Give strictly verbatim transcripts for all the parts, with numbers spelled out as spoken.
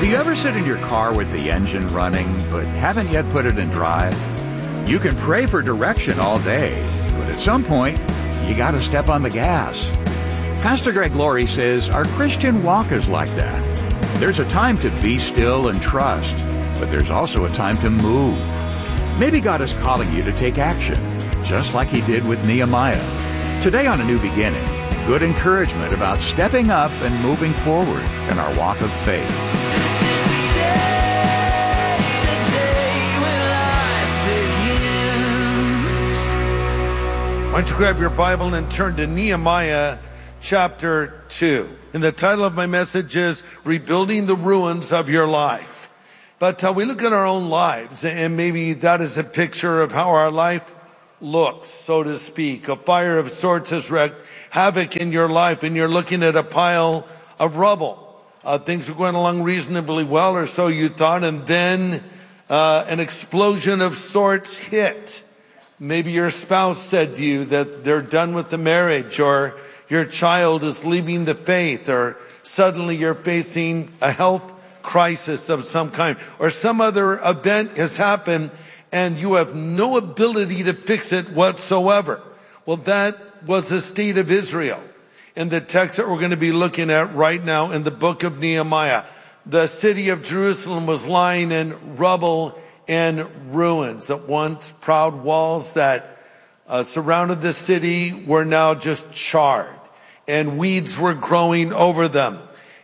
Do you ever sit in your car with the engine running, but haven't yet put it in drive? You can pray for direction all day, but at some point, you gotta step on the gas. Pastor Greg Laurie says our Christian walk is like that. There's a time to be still and trust, but there's also a time to move. Maybe God is calling you to take action, just like he did with Nehemiah. Today on A New Beginning, good encouragement about stepping up and moving forward in our walk of faith. Why don't you grab your Bible and turn to Nehemiah chapter two. And the title of my message is Rebuilding the Ruins of Your Life. But uh, we look at our own lives, and maybe that is a picture of how our life looks, so to speak. A fire of sorts has wreaked havoc in your life, and you're looking at a pile of rubble. Uh, things are going along reasonably well, or so you thought, and then uh, an explosion of sorts hit. Maybe your spouse said to you that they're done with the marriage, or your child is leaving the faith, or suddenly you're facing a health crisis of some kind, or some other event has happened and you have no ability to fix it whatsoever. Well, that was the state of Israel in the text that we're going to be looking at right now in the book of Nehemiah. The city of Jerusalem was lying in rubble and ruins. At once, proud walls that uh, surrounded the city were now just charred, and weeds were growing over them.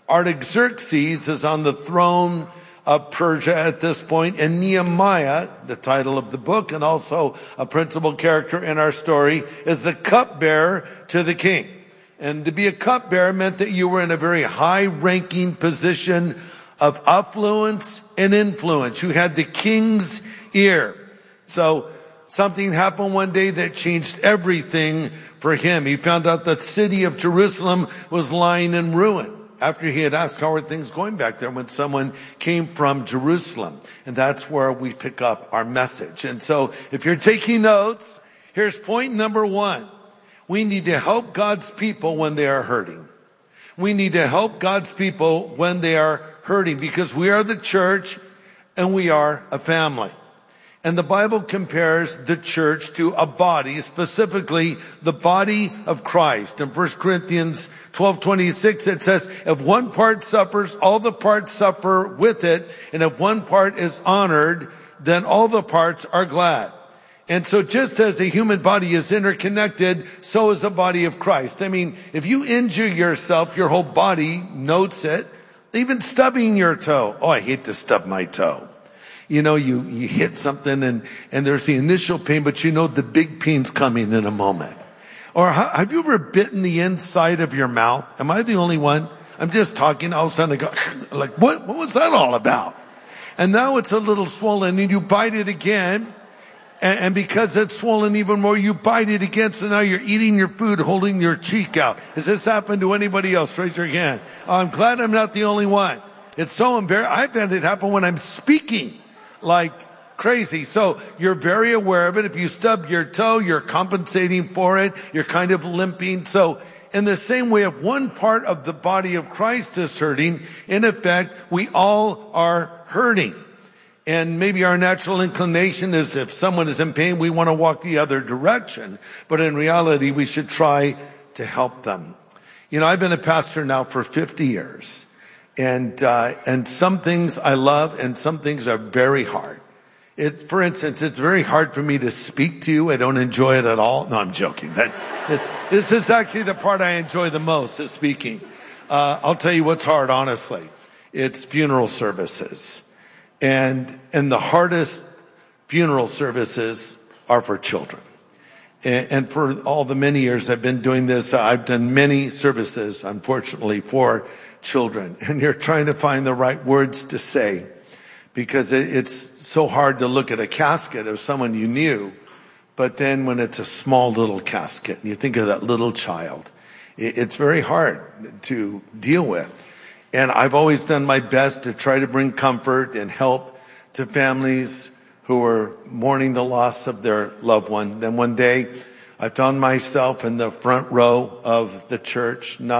Artaxerxes is on the throne of Persia at this point, and Nehemiah, the title of the book and also a principal character in our story, is the cupbearer to the king. And to be a cupbearer meant that you were in a very high-ranking position of affluence and influence. You had the king's ear. So something happened one day that changed everything for him. He found out that the city of Jerusalem was lying in ruin after he had asked, how are things going back there, when someone came from Jerusalem. And that's where we pick up our message. And so if you're taking notes, here's point number one. We need to help God's people when they are hurting. We need to help God's people when they are hurting, because we are the church and we are a family. And the Bible compares the church to a body, specifically the body of Christ. In First Corinthians twelve twenty-six, it says, if one part suffers, all the parts suffer with it. And if one part is honored, then all the parts are glad. And so just as a human body is interconnected, so is the body of Christ. I mean, if you injure yourself, your whole body notes it. Even stubbing your toe. Oh, I hate to stub my toe. You know, you, you hit something and, and there's the initial pain, but you know the big pain's coming in a moment. Or have you ever bitten the inside of your mouth? Am I the only one? I'm just talking, all of a sudden I go, like, what, what was that all about? And now it's a little swollen and you bite it again. And, and because it's swollen even more, you bite it again. So now you're eating your food, holding your cheek out. Has this happened to anybody else? Raise your hand. Oh, I'm glad I'm not the only one. It's so embarrassing. I've had it happen when I'm speaking like crazy. So you're very aware of it. If you stub your toe, you're compensating for it. You're kind of limping. So in the same way, if one part of the body of Christ is hurting, in effect, we all are hurting. And maybe our natural inclination is, if someone is in pain, we want to walk the other direction. But in reality, we should try to help them. You know, I've been a pastor now for fifty years. And, uh, and some things I love and some things are very hard. It, for instance, it's very hard for me to speak to you. I don't enjoy it at all. No, I'm joking. That, this, this is actually the part I enjoy the most, is speaking. Uh, I'll tell you what's hard, honestly. It's funeral services. And, and the hardest funeral services are for children. And, and for all the many years I've been doing this, I've done many services, unfortunately, for children. And you're trying to find the right words to say, because it, it's so hard to look at a casket of someone you knew. But then when it's a small little casket and you think of that little child, it, it's very hard to deal with. And I've always done my best to try to bring comfort and help to families who are mourning the loss of their loved one. Then one day I found myself in the front row of the church, not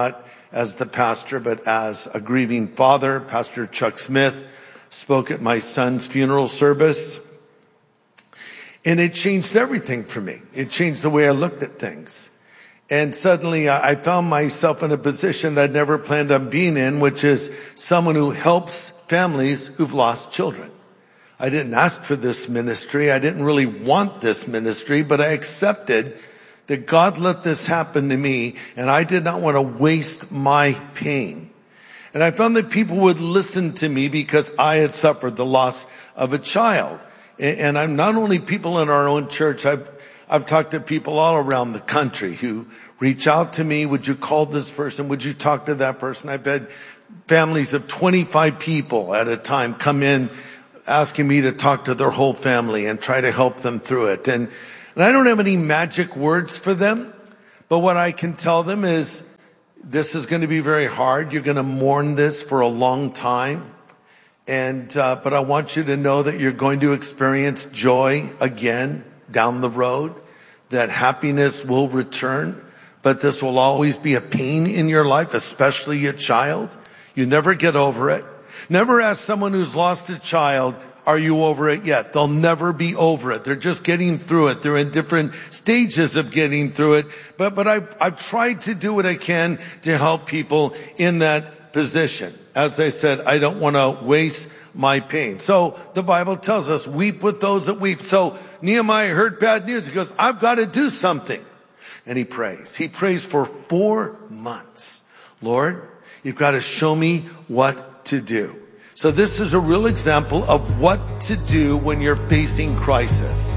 as the pastor, but as a grieving father. Pastor Chuck Smith spoke at my son's funeral service. And it changed everything for me. It changed the way I looked at things. And suddenly I found myself in a position I'd never planned on being in, which is someone who helps families who've lost children. I didn't ask for this ministry. I didn't really want this ministry, but I accepted that God let this happen to me, and I did not want to waste my pain. And I found that people would listen to me because I had suffered the loss of a child. And I'm not only people in our own church, I've, I've talked to people all around the country who reach out to me. Would you call this person? Would you talk to that person? I've had families of twenty-five people at a time come in asking me to talk to their whole family and try to help them through it. And, and I don't have any magic words for them, but what I can tell them is this is going to be very hard. You're going to mourn this for a long time. And, uh, but I want you to know that you're going to experience joy again down the road, that happiness will return, but this will always be a pain in your life, especially a child. You never get over it. Never ask someone who's lost a child, are you over it yet? They'll never be over it. They're just getting through it. They're in different stages of getting through it. But, but I've, I've tried to do what I can to help people in that position. As I said, I don't want to waste my pain. So the Bible tells us, weep with those that weep. So Nehemiah heard bad news. He goes, I've got to do something. And he prays. He prays for four months. Lord, you've got to show me what to do. So this is a real example of what to do when you're facing crisis.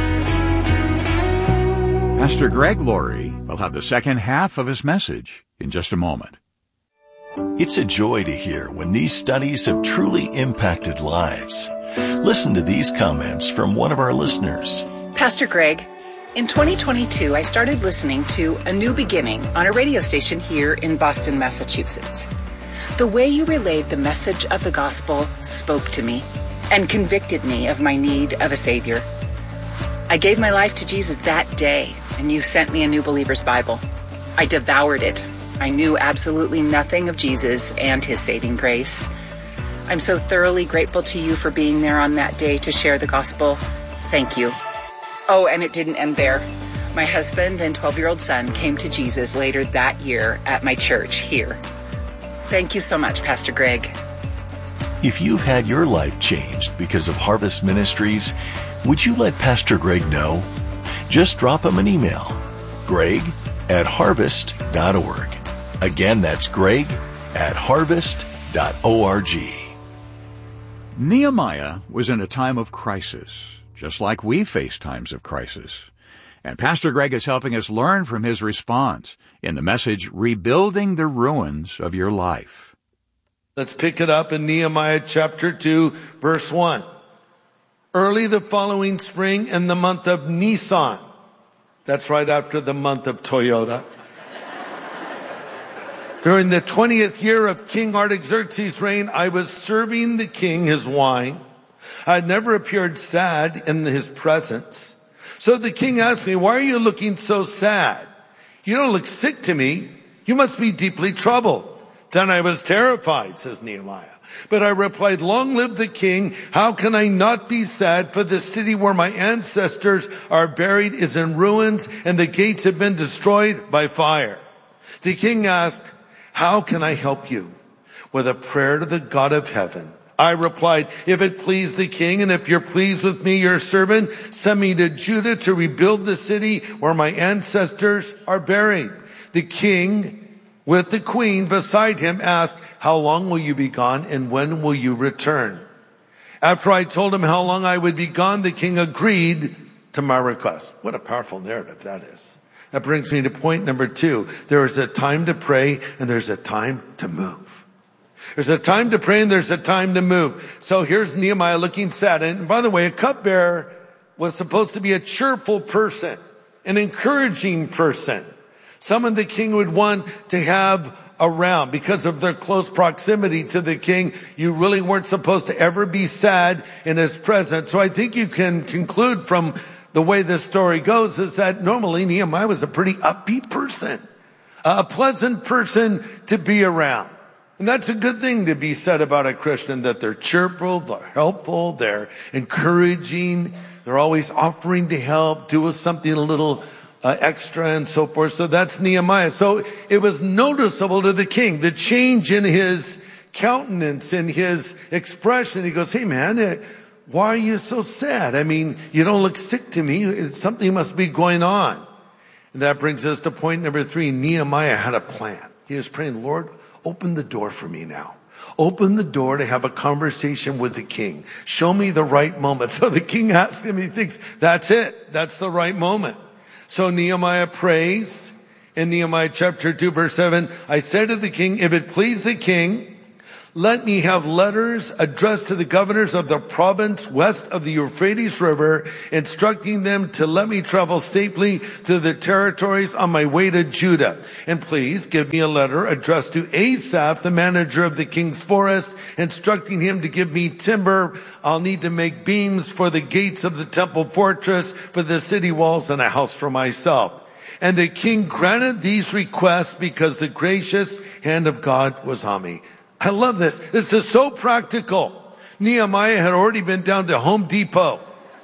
Pastor Greg Laurie will have the second half of his message in just a moment. It's a joy to hear when these studies have truly impacted lives. Listen to these comments from one of our listeners. Pastor Greg, in twenty twenty-two, I started listening to A New Beginning on a radio station here in Boston, Massachusetts. The way you relayed the message of the gospel spoke to me and convicted me of my need of a Savior. I gave my life to Jesus that day, and you sent me a New Believer's Bible. I devoured it. I knew absolutely nothing of Jesus and his saving grace. I'm so thoroughly grateful to you for being there on that day to share the gospel. Thank you. Oh, and it didn't end there. My husband and twelve-year-old son came to Jesus later that year at my church here. Thank you so much, Pastor Greg. If you've had your life changed because of Harvest Ministries, would you let Pastor Greg know? Just drop him an email, greg at harvest dot org. Again, that's greg at harvest dot org. Nehemiah was in a time of crisis, just like we face times of crisis. And Pastor Greg is helping us learn from his response in the message, Rebuilding the Ruins of Your Life. Let's pick it up in Nehemiah chapter two, verse one. Early the following spring in the month of Nisan. That's right after the month of Toyota. During the twentieth year of King Artaxerxes' reign, I was serving the king his wine. I had never appeared sad in his presence. So the king asked me, why are you looking so sad? You don't look sick to me. You must be deeply troubled. Then I was terrified, says Nehemiah. But I replied, long live the king. How can I not be sad? For the city where my ancestors are buried is in ruins, and the gates have been destroyed by fire. The king asked, how can I help you? With a prayer to the God of heaven. I replied, if it please the king, and if you're pleased with me, your servant, send me to Judah to rebuild the city where my ancestors are buried. The king, with the queen beside him, asked, how long will you be gone, and when will you return? After I told him how long I would be gone, the king agreed to my request. What a powerful narrative that is. That brings me to point number two. There is a time to pray, and there's a time to move. There's a time to pray and there's a time to move. So here's Nehemiah looking sad. And by the way, a cupbearer was supposed to be a cheerful person, an encouraging person, someone the king would want to have around. Because of their close proximity to the king, you really weren't supposed to ever be sad in his presence. So I think you can conclude from the way this story goes is that normally Nehemiah was a pretty upbeat person. a pleasant person to be around. And that's a good thing to be said about a Christian, that they're cheerful, they're helpful, they're encouraging, they're always offering to help, do something a little uh, extra and so forth. So that's Nehemiah. So it was noticeable to the king, the change in his countenance, in his expression. He goes, hey man, why are you so sad? I mean, you don't look sick to me. Something must be going on. And that brings us to point number three. Nehemiah had a plan. He was praying, Lord, open the door for me now. Open the door to have a conversation with the king. Show me the right moment. So the king asked him, he thinks, that's it. That's the right moment. So Nehemiah prays in Nehemiah chapter two, verse seven. I said to the king, if it please the king, let me have letters addressed to the governors of the province west of the Euphrates River, instructing them to let me travel safely to the territories on my way to Judah. And please give me a letter addressed to Asaph, the manager of the king's forest, instructing him to give me timber. I'll need to make beams for the gates of the temple fortress, for the city walls, and a house for myself. And the king granted these requests because the gracious hand of God was on me. I love this. This is so practical. Nehemiah had already been down to Home Depot.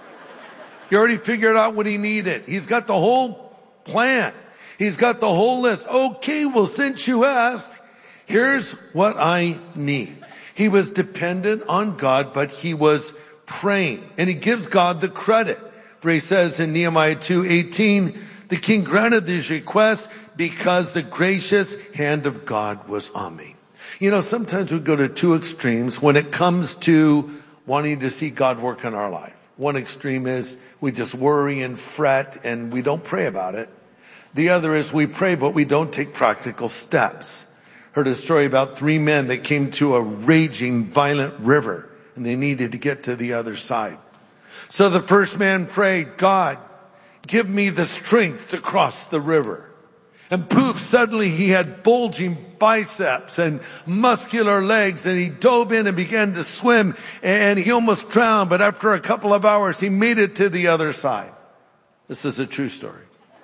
He already figured out what he needed. He's got the whole plan. He's got the whole list. Okay, well, since you asked, here's what I need. He was dependent on God, but he was praying. And he gives God the credit. For he says in Nehemiah two eighteen, the king granted these requests because the gracious hand of God was on me. You know, sometimes we go to two extremes when it comes to wanting to see God work in our life. One extreme is we just worry and fret and we don't pray about it. The other is we pray, but we don't take practical steps. Heard a story about three men that came to a raging, violent river and they needed to get to the other side. So the first man prayed, God, give me the strength to cross the river. And poof, suddenly he had bulging biceps and muscular legs, and he dove in and began to swim, and he almost drowned, but after a couple of hours he made it to the other side. This is a true story.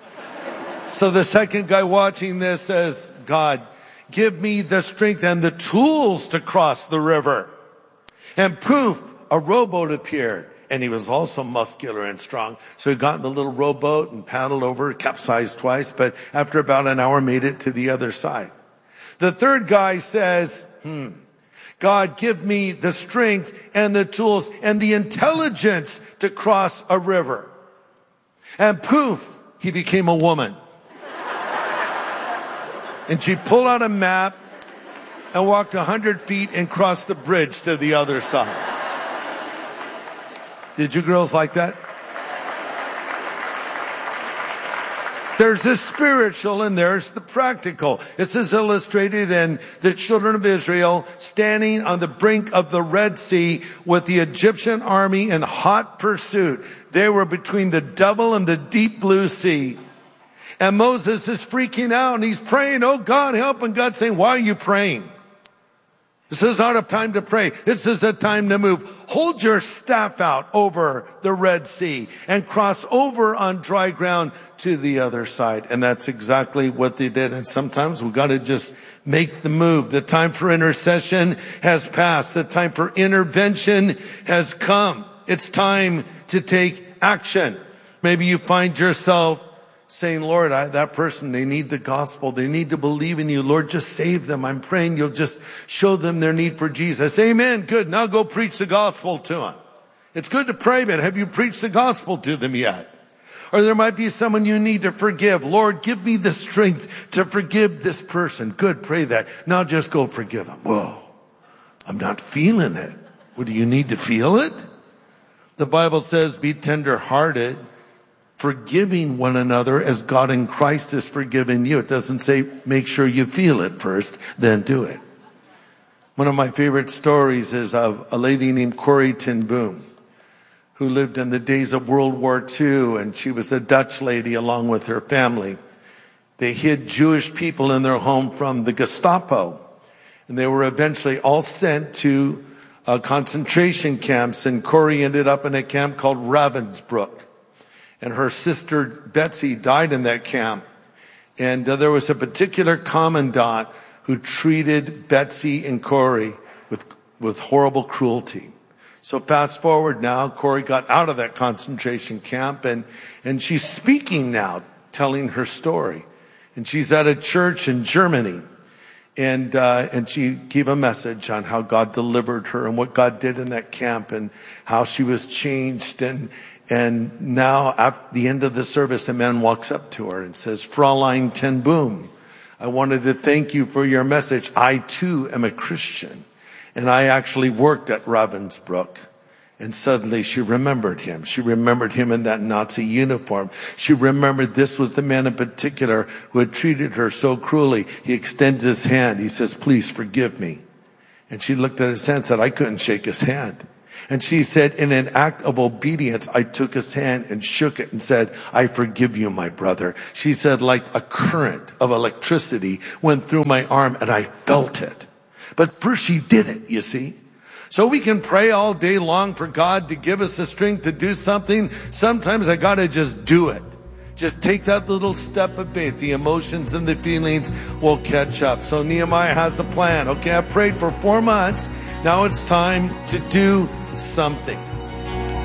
So the second guy watching this says, God, give me the strength and the tools to cross the river. And poof, a rowboat appeared. And he was also muscular and strong. So he got in the little rowboat and paddled over, capsized twice, but after about an hour made it to the other side. The third guy says, hmm, God, give me the strength and the tools and the intelligence to cross a river. And poof, he became a woman. And she pulled out a map and walked a hundred feet and crossed the bridge to the other side. Did you girls like that? There's the spiritual and there's the practical. This is illustrated in the children of Israel standing on the brink of the Red Sea with the Egyptian army in hot pursuit. They were between the devil and the deep blue sea. And Moses is freaking out and he's praying, oh God, help. And God's saying, why are you praying? This is not a time to pray. This is a time to move. Hold your staff out over the Red Sea and cross over on dry ground to the other side. And that's exactly what they did. And sometimes we've got to just make the move. The time for intercession has passed. The time for intervention has come. It's time to take action. Maybe you find yourself saying, Lord, I, that person, they need the gospel. They need to believe in you. Lord, just save them. I'm praying you'll just show them their need for Jesus. Amen. Good. Now go preach the gospel to them. It's good to pray, but have you preached the gospel to them yet? Or there might be someone you need to forgive. Lord, give me the strength to forgive this person. Good. Pray that. Now just go forgive them. Whoa. I'm not feeling it. Well, do you need to feel it? The Bible says, be tender-hearted, forgiving one another as God in Christ has forgiven you. It doesn't say make sure you feel it first, then do it. One of my favorite stories is of a lady named Corrie ten Boom, who lived in the days of World War Two, and she was a Dutch lady along with her family. They hid Jewish people in their home from the Gestapo, and they were eventually all sent to uh, concentration camps, and Corrie ended up in a camp called Ravensbrück. And her sister Betsy died in that camp. And uh, there was a particular commandant who treated Betsy and Corey with, with horrible cruelty. So fast forward now, Corey got out of that concentration camp, and, and she's speaking now, telling her story. And she's at a church in Germany. And, uh, and she gave a message on how God delivered her and what God did in that camp and how she was changed. And, and now at the end of the service, a man walks up to her and says, Fräulein ten Boom, I wanted to thank you for your message. I too am a Christian. And I actually worked at Ravensbrück. And suddenly she remembered him. She remembered him in that Nazi uniform. She remembered this was the man in particular who had treated her so cruelly. He extends his hand. He says, please forgive me. And she looked at his hand and said, I couldn't shake his hand. And she said, in an act of obedience, I took his hand and shook it and said, I forgive you, my brother. She said, like a current of electricity went through my arm and I felt it. But first she did it, you see. So we can pray all day long for God to give us the strength to do something. Sometimes I gotta just do it. Just take that little step of faith. The emotions and the feelings will catch up. So Nehemiah has a plan. Okay, I prayed for four months. Now it's time to do something.